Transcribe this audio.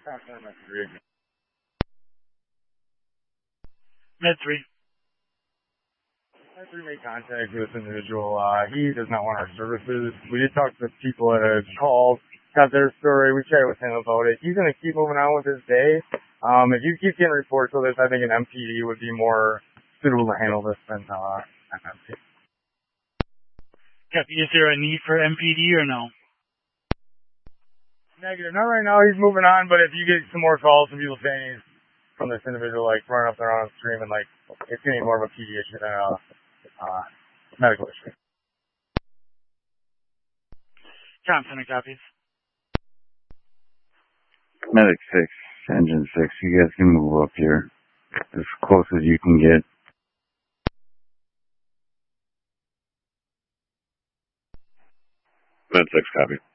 Med 3. Med 3. Med 3 made contact with this individual. He does not want our services. We did talk to the people that had called, got their story. We chatted with him about it. He's going to keep moving on with his day. If you keep getting reports of this, I think an MPD would be more suitable to handle this than FMC. Copy. Is there a need for MPD or no? Negative. Not right now. He's moving on, but if you get some more calls from people saying he's from this individual, like, running up there on a stream and, like, it's going to be more of a PD issue than a medical issue. Thompson, copies. Medic 6, Engine 6, you guys can move up here as close as you can get. Med 6, copy.